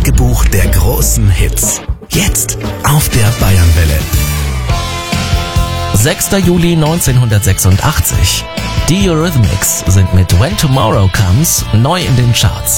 Tagebuch der großen Hits. Jetzt auf der Bayernwelle. 6. Juli 1986. Die Eurythmics sind mit When Tomorrow Comes neu in den Charts.